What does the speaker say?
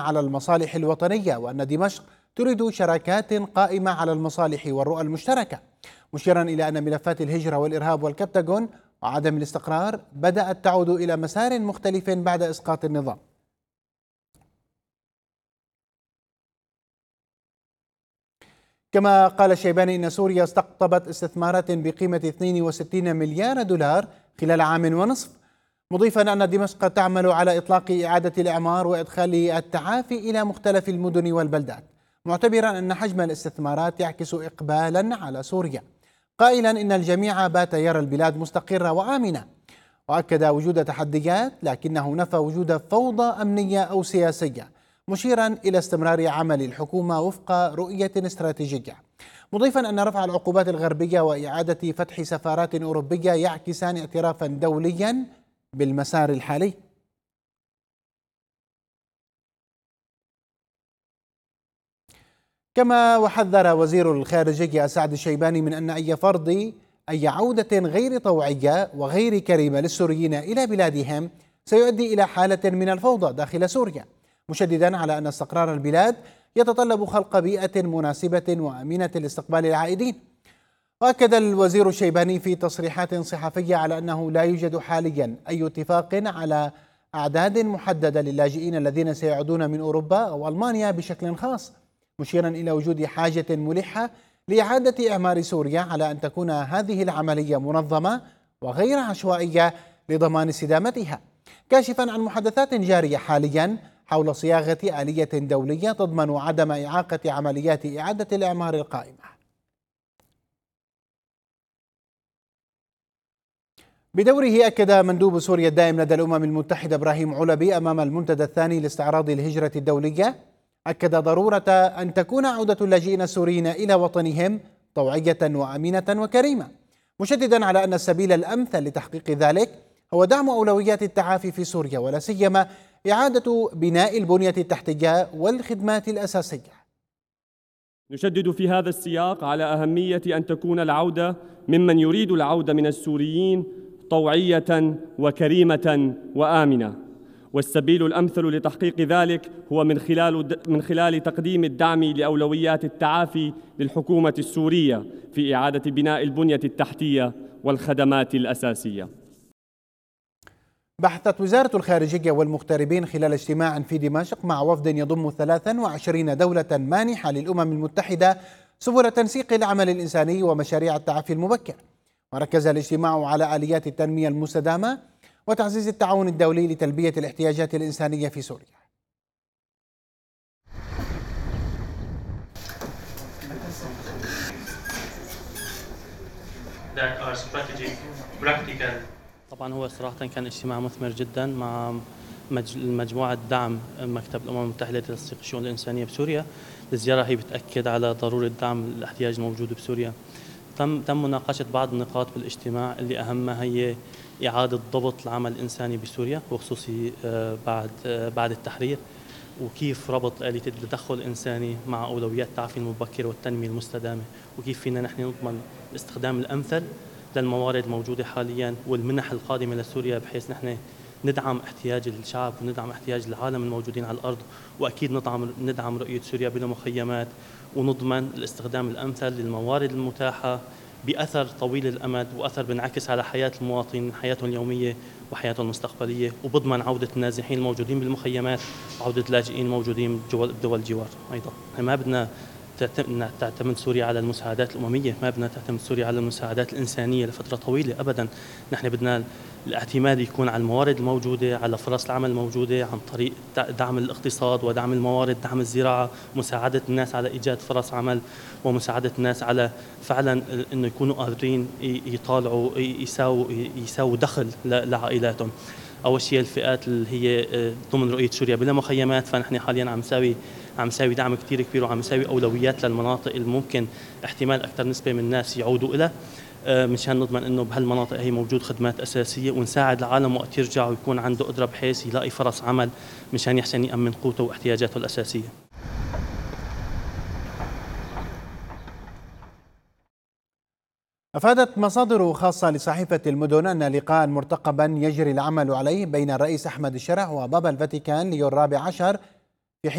على المصالح الوطنية، وأن دمشق تريد شراكات قائمة على المصالح والرؤى المشتركة، مشيرا إلى أن ملفات الهجرة والإرهاب والكبتاغون وعدم الاستقرار بدأت تعود إلى مسار مختلف بعد إسقاط النظام. كما قال الشيباني إن سوريا استقطبت استثمارات بقيمة 62 مليار دولار خلال عام ونصف، مضيفا أن دمشق تعمل على إطلاق إعادة الإعمار وإدخال التعافي إلى مختلف المدن والبلدات، معتبرا أن حجم الاستثمارات يعكس إقبالا على سوريا، قائلا إن الجميع بات يرى البلاد مستقرة وآمنة، وأكد وجود تحديات لكنه نفى وجود فوضى أمنية أو سياسية، مشيرا إلى استمرار عمل الحكومة وفق رؤية استراتيجية، مضيفا أن رفع العقوبات الغربية وإعادة فتح سفارات أوروبية يعكسان اعترافا دوليا بالمسار الحالي. كما وحذر وزير الخارجية سعد الشيباني من أن أي عودة غير طوعية وغير كريمة للسوريين إلى بلادهم سيؤدي إلى حالة من الفوضى داخل سوريا، مشددا على أن استقرار البلاد يتطلب خلق بيئة مناسبة وأمينة لاستقبال العائدين. وأكد الوزير الشيباني في تصريحات صحفية على أنه لا يوجد حاليا أي اتفاق على أعداد محددة للاجئين الذين سيعودون من أوروبا أو ألمانيا بشكل خاص، مشيرا إلى وجود حاجة ملحة لإعادة إعمار سوريا على أن تكون هذه العملية منظمة وغير عشوائية لضمان استدامتها، كاشفا عن محادثات جارية حاليا حول صياغة آلية دولية تضمن عدم إعاقة عمليات إعادة الإعمار القائمة. بدوره أكد مندوب سوريا الدائم لدى الأمم المتحدة إبراهيم علبي أمام المنتدى الثاني لاستعراض الهجرة الدولية، أكد ضرورة أن تكون عودة اللاجئين السوريين إلى وطنهم طوعية وأمينة وكريمة، مشددا على أن السبيل الأمثل لتحقيق ذلك هو دعم أولويات التعافي في سوريا، ولا سيما إعادة بناء البنية التحتية والخدمات الأساسية. نشدد في هذا السياق على أهمية أن تكون العودة ممن يريد العودة من السوريين طوعية وكريمة وآمنة، والسبيل الأمثل لتحقيق ذلك هو من خلال تقديم الدعم لأولويات التعافي للحكومة السورية في إعادة بناء البنية التحتية والخدمات الأساسية. بحثت وزارة الخارجية والمغتربين خلال اجتماع في دمشق مع وفد يضم 23 دولة مانحة للأمم المتحدة سبل تنسيق العمل الإنساني ومشاريع التعافي المبكر، وركز الاجتماع على آليات التنمية المستدامة وتعزيز التعاون الدولي لتلبية الاحتياجات الإنسانية في سوريا. طبعا هو صراحة كان اجتماع مثمر جدا مع مجموعة دعم مكتب الأمم المتحدة لتنسيق الشؤون الإنسانية بسوريا. الزيارة هي بتأكد على ضرورة دعم الاحتياج الموجود بسوريا. تم مناقشة بعض النقاط بالاجتماع اللي أهمها هي إعادة ضبط العمل الإنساني بسوريا، وخصوصي بعد التحرير، وكيف ربط آلية التدخل الإنساني مع أولويات التعافي المبكر والتنمية المستدامة، وكيف فينا نحن نضمن الاستخدام الأمثل للموارد الموجودة حاليا والمنح القادمة لسوريا، بحيث نحن ندعم احتياج الشعب وندعم احتياج العالم الموجودين على الأرض، وأكيد ندعم رؤية سوريا بلا مخيمات، ونضمن الاستخدام الأمثل للموارد المتاحة بأثر طويل الأمد وأثر بنعكس على حياة المواطنين، حياتهم اليومية وحياتهم المستقبلية، وبضمن عودة النازحين الموجودين بالمخيمات وعودة اللاجئين الموجودين بدول الجوار. أيضا ما بدنا تعتمد سوريا على المساعدات الأممية، ما بدنا تعتمد سوريا على المساعدات الإنسانية لفترة طويلة أبدا. نحن بدنا الاعتماد يكون على الموارد الموجودة، على فرص العمل الموجودة، عن طريق دعم الاقتصاد ودعم الموارد، دعم الزراعة، مساعدة الناس على إيجاد فرص عمل، ومساعدة الناس على فعلا إنه يكونوا قادرين يطالعوا يساووا دخل لعائلاتهم. أول شيء الفئات اللي هي ضمن رؤية سوريا بلا مخيمات، فنحن حاليا عم نساوي دعم كتير كبير، وعم نساوي أولويات للمناطق اللي ممكن احتمال أكثر نسبة من الناس يعودوا إلى، مشان نضمن إنه بهالمناطق هي موجود خدمات أساسية، ونساعد العالم وقت يرجع ويكون عنده قدرة بحيث يلاقي فرص عمل مشان يحسن يأمن قوته واحتياجاته الأساسية. أفادت مصادر خاصة لصحيفة المدن أن لقاء مرتقبا يجري العمل عليه بين الرئيس أحمد الشرع وبابا الفاتيكان ليو 14